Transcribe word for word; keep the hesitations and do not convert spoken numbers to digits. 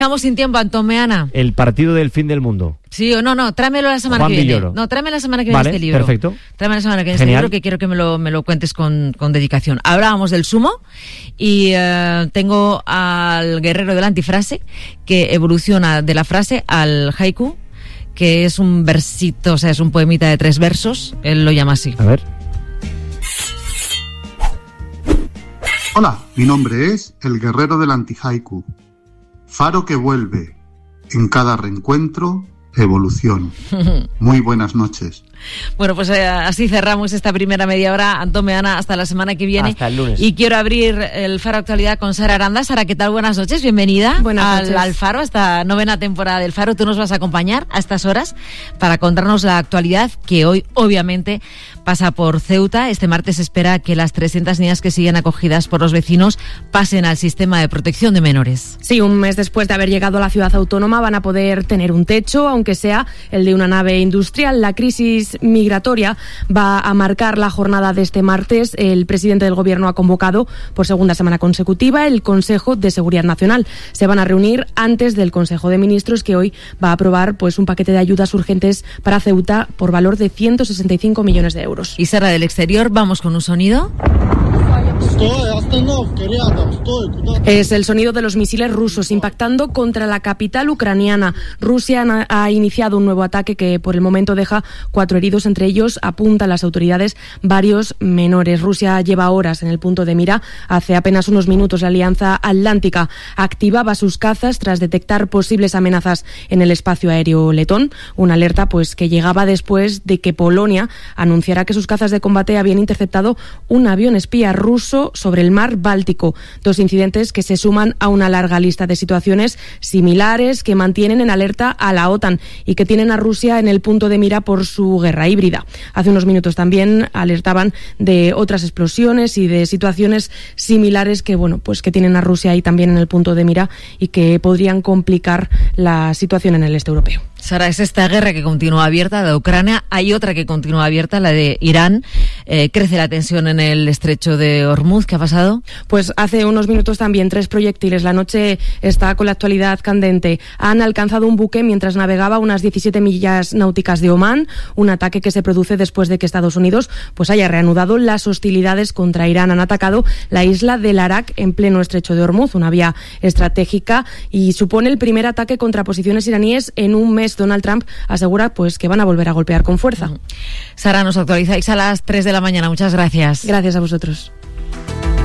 Estamos sin tiempo, Antomeana. El partido del fin del mundo. Sí o no, no, tráemelo la semana Juan que viene. Villoro. No, tráeme la semana que viene Vale, este libro. perfecto. Tráeme la semana que viene Genial. este libro, que quiero que me lo, me lo cuentes con, con dedicación. Hablábamos del sumo y eh, tengo al guerrero de la antifrase que evoluciona de la frase al haiku, que es un versito, o sea, es un poemita de tres versos. Él lo llama así. A ver. Hola, mi nombre es el guerrero del antihaiku. Faro que vuelve. En cada reencuentro, evolución. Muy buenas noches. Bueno, pues eh, así cerramos esta primera media hora. Antomeana, hasta la semana que viene. Hasta el lunes. Y quiero abrir el Faro Actualidad con Sara Aranda. Sara, ¿qué tal? Buenas noches, bienvenida Buenas al, noches. al Faro, a esta novena temporada del Faro. Tú nos vas a acompañar a estas horas para contarnos la actualidad que hoy, obviamente, pasa por Ceuta. Este martes se espera que las trescientas niñas que siguen acogidas por los vecinos pasen al sistema de protección de menores. Sí, un mes después de haber llegado a la ciudad autónoma van a poder tener un techo, aunque sea el de una nave industrial. La crisis migratoria va a marcar la jornada de este martes. El presidente del Gobierno ha convocado por segunda semana consecutiva el Consejo de Seguridad Nacional. Se van a reunir antes del Consejo de Ministros, que hoy va a aprobar pues un paquete de ayudas urgentes para Ceuta por valor de ciento sesenta y cinco millones de euros. Y Sara, del exterior, vamos con un sonido. Es el sonido de los misiles rusos impactando contra la capital ucraniana. Rusia ha iniciado un nuevo ataque que por el momento deja cuatro heridos, entre ellos, apuntan las autoridades, varios menores. Rusia lleva horas en el punto de mira. Hace apenas unos minutos la Alianza Atlántica activaba sus cazas tras detectar posibles amenazas en el espacio aéreo letón. Una alerta pues que llegaba después de que Polonia anunciara que sus cazas de combate habían interceptado un avión espía ruso sobre el mar Báltico. Dos incidentes que se suman a una larga lista de situaciones similares que mantienen en alerta a la OTAN y que tienen a Rusia en el punto de mira por su guerra híbrida. Hace unos minutos también alertaban de otras explosiones y de situaciones similares que, bueno, pues que tienen a Rusia ahí también en el punto de mira y que podrían complicar la situación en el este europeo. Sara, es esta guerra que continúa abierta, de Ucrania. Hay otra que continúa abierta, la de Irán. Eh, crece la tensión en el estrecho de Hormuz. ¿Qué ha pasado? Pues hace unos minutos también tres proyectiles. La noche está con la actualidad candente. Han alcanzado un buque mientras navegaba unas diecisiete millas náuticas de Omán. Un ataque que se produce después de que Estados Unidos pues haya reanudado las hostilidades contra Irán. Han atacado la isla del Arak en pleno estrecho de Hormuz, una vía estratégica, y supone el primer ataque contra posiciones iraníes en un mes. Donald Trump asegura pues que van a volver a golpear con fuerza. Sara, nos actualizáis a las tres de la mañana. Muchas gracias. Gracias a vosotros.